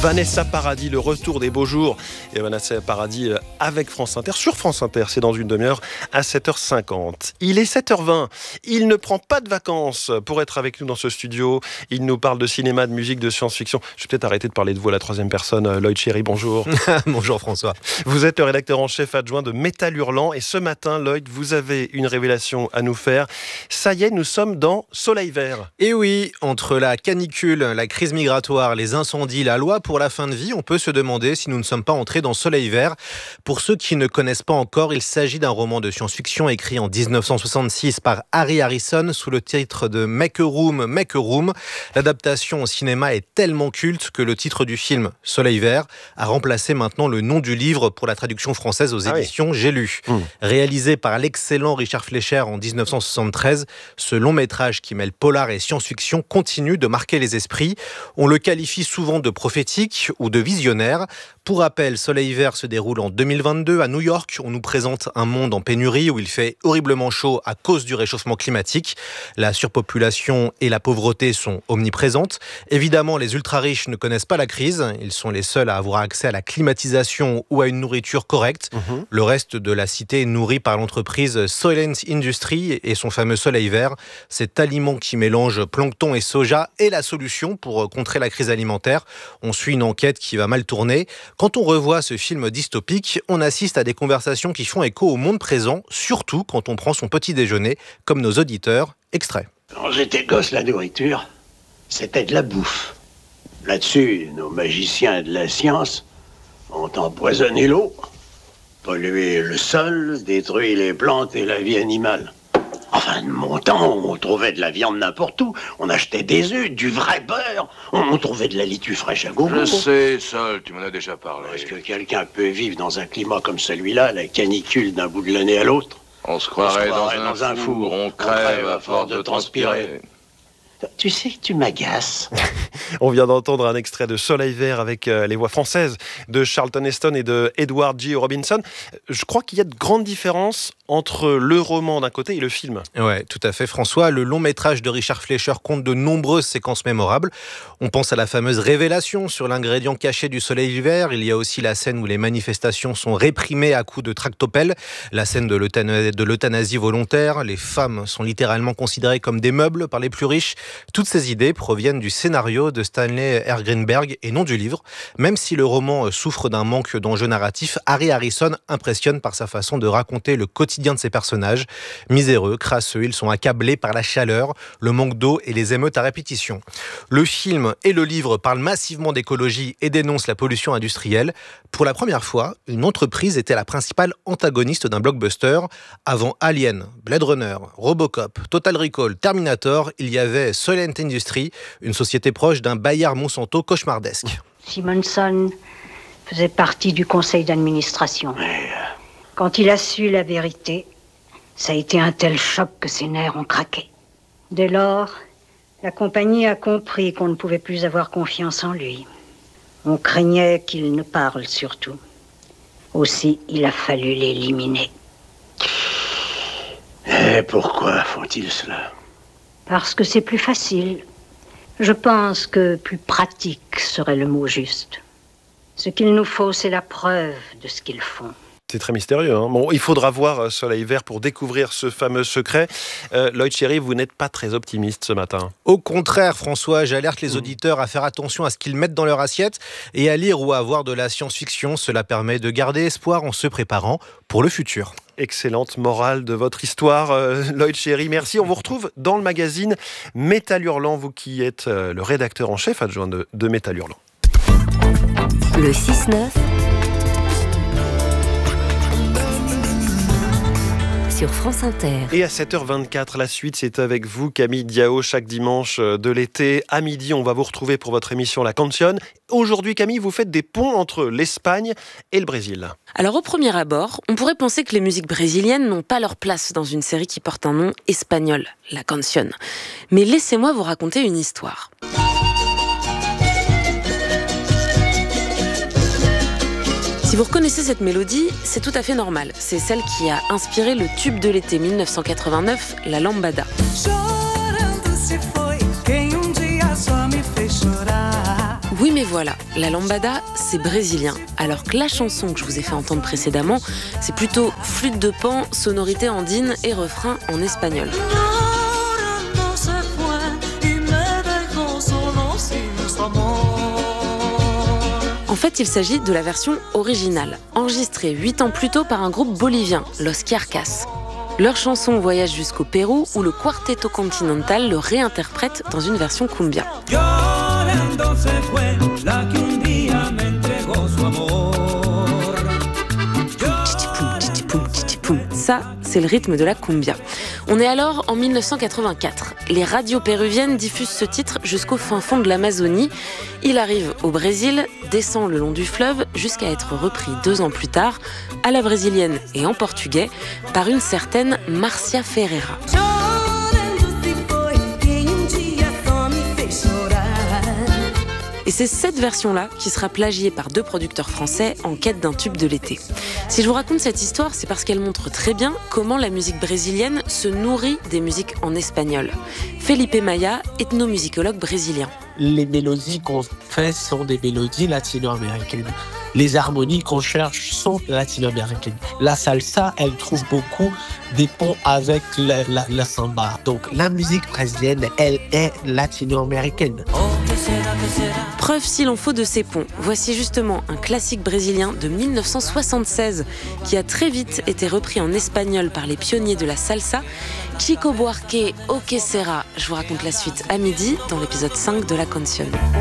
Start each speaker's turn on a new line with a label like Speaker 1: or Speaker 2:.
Speaker 1: Vanessa Paradis, le retour des beaux jours. Et Vanessa Paradis avec France Inter, sur France Inter, c'est dans une demi-heure à 7h50. Il est 7h20, il ne prend pas de vacances pour être avec nous dans ce studio. Il nous parle de cinéma, de musique, de science-fiction. Je vais peut-être arrêter de parler de vous à la troisième personne. Lloyd Cherry, bonjour.
Speaker 2: Bonjour François.
Speaker 1: Vous êtes le rédacteur en chef adjoint de Métal Hurlant et ce matin, Lloyd, vous avez une révélation à nous faire. Ça y est, nous sommes dans Soleil Vert.
Speaker 2: Et oui, entre la canicule, la crise migratoire, les incendies, la loi pour la fin de vie, on peut se demander si nous ne sommes pas entrés dans Soleil Vert. Pour ceux qui ne connaissent pas encore, il s'agit d'un roman de science-fiction écrit en 1966 par Harry Harrison sous le titre de Make a Room, Make a Room. L'adaptation au cinéma est tellement culte que le titre du film, Soleil Vert, a remplacé maintenant le nom du livre pour la traduction française aux éditions J'ai lu. Réalisé par l'excellent Richard Fleischer en 1973, ce long métrage qui mêle polar et science-fiction continue de marquer les esprits. On le qualifie souvent de prophétique ou de visionnaire. Pour rappel, Soleil Vert se déroule en 2022 à New York. On nous présente un monde en pénurie où il fait horriblement chaud à cause du réchauffement climatique. La surpopulation et la pauvreté sont omniprésentes. Évidemment, les ultra-riches ne connaissent pas la crise. Ils sont les seuls à avoir accès à la climatisation ou à une nourriture correcte. Le reste de la cité est nourri par l'entreprise Soylent Industries et son fameux Soleil Vert. Cet aliment qui mélange plancton et soja est la solution pour contrer la crise alimentaire. On suit une enquête qui va mal tourner. Quand on revoit ce film dystopique, on assiste à des conversations qui font écho au monde présent, surtout quand on prend son petit déjeuner, comme nos auditeurs. Extrait.
Speaker 3: Quand j'étais gosse, la nourriture, c'était de la bouffe. Là-dessus, nos magiciens de la science ont empoisonné l'eau, pollué le sol, détruit les plantes et la vie animale. Enfin, de mon temps, on trouvait de la viande n'importe où. On achetait des œufs, du vrai beurre. On trouvait de la laitue fraîche à gogo.
Speaker 4: Je sais, Sol, tu m'en as déjà parlé.
Speaker 3: Est-ce que quelqu'un peut vivre dans un climat comme celui-là, la canicule d'un bout de l'année à l'autre?
Speaker 4: On se croirait dans un four. On crève à force de transpirer.
Speaker 3: Tu sais que tu m'agaces.
Speaker 1: On vient d'entendre un extrait de Soleil Vert avec les voix françaises de Charlton Heston et de Edward G. Robinson. Je crois qu'il y a de grandes différences entre le roman d'un côté et le film.
Speaker 2: Ouais, tout à fait François. Le long métrage de Richard Fleischer compte de nombreuses séquences mémorables. On pense à la fameuse révélation sur l'ingrédient caché du Soleil Vert. Il y a aussi la scène où les manifestations sont réprimées à coups de tractopelle. La scène de l'euthanasie volontaire. Les femmes sont littéralement considérées comme des meubles par les plus riches. Toutes ces idées proviennent du scénario de Stanley R. Greenberg et non du livre. Même si le roman souffre d'un manque d'enjeu narratif, Harry Harrison impressionne par sa façon de raconter le quotidien de ses personnages. Miséreux, crasseux, ils sont accablés par la chaleur, le manque d'eau et les émeutes à répétition. Le film et le livre parlent massivement d'écologie et dénoncent la pollution industrielle. Pour la première fois, une entreprise était la principale antagoniste d'un blockbuster. Avant Alien, Blade Runner, Robocop, Total Recall, Terminator, il y avait Soylent Industries, une société proche d'un Bayer-Monsanto cauchemardesque.
Speaker 5: Simonson faisait partie du conseil d'administration. Quand il a su la vérité, ça a été un tel choc que ses nerfs ont craqué. Dès lors, la compagnie a compris qu'on ne pouvait plus avoir confiance en lui. On craignait qu'il ne parle surtout. Aussi, il a fallu l'éliminer.
Speaker 3: Et pourquoi font-ils cela?
Speaker 5: Parce que c'est plus facile. Je pense que plus pratique serait le mot juste. Ce qu'il nous faut, c'est la preuve de ce qu'ils font.
Speaker 1: C'est très mystérieux. Bon, il faudra voir Soleil Vert pour découvrir ce fameux secret. Lloyd Cherry, vous n'êtes pas très optimiste ce matin.
Speaker 2: Au contraire, François, j'alerte les auditeurs à faire attention à ce qu'ils mettent dans leur assiette et à lire ou à voir de la science-fiction. Cela permet de garder espoir en se préparant pour le futur.
Speaker 1: Excellente morale de votre histoire, Lloyd Cherry. Merci. On vous retrouve dans le magazine Métal Hurlant, vous qui êtes le rédacteur en chef adjoint de Métal Hurlant.
Speaker 6: Le 6-9 sur France Inter.
Speaker 1: Et à 7h24, la suite, c'est avec vous, Camille Diao, chaque dimanche de l'été. À midi, on va vous retrouver pour votre émission La Canción. Aujourd'hui, Camille, vous faites des ponts entre l'Espagne et le Brésil.
Speaker 7: Alors, au premier abord, on pourrait penser que les musiques brésiliennes n'ont pas leur place dans une série qui porte un nom espagnol, La Canción. Mais laissez-moi vous raconter une histoire. Si vous reconnaissez cette mélodie, c'est tout à fait normal. C'est celle qui a inspiré le tube de l'été 1989, La Lambada. Oui mais voilà, la lambada c'est brésilien, alors que la chanson que je vous ai fait entendre précédemment, c'est plutôt flûte de pan, sonorité andine et refrain en espagnol. En fait, il s'agit de la version originale, enregistrée 8 ans plus tôt par un groupe bolivien, Los Carcas. Leur chanson voyage jusqu'au Pérou où le Quarteto Continental le réinterprète dans une version cumbia. Ça, c'est le rythme de la cumbia. On est alors en 1984. Les radios péruviennes diffusent ce titre jusqu'au fin fond de l'Amazonie. Il arrive au Brésil, descend le long du fleuve jusqu'à être repris 2 ans plus tard, à la brésilienne et en portugais, par une certaine Marcia Ferreira. Et c'est cette version-là qui sera plagiée par 2 producteurs français en quête d'un tube de l'été. Si je vous raconte cette histoire, c'est parce qu'elle montre très bien comment la musique brésilienne se nourrit des musiques en espagnol. Felipe Maia, ethnomusicologue brésilien.
Speaker 8: Les mélodies qu'on fait sont des mélodies latino-américaines. Les harmonies qu'on cherche sont latino-américaines. La salsa, elle trouve beaucoup des ponts avec la samba. Donc la musique brésilienne, elle est latino-américaine.
Speaker 7: Preuve s'il en faut de ces ponts. Voici justement un classique brésilien de 1976 qui a très vite été repris en espagnol par les pionniers de la salsa. Chico Buarque, O que sera. Je vous raconte la suite à midi dans l'épisode 5 de La Canción.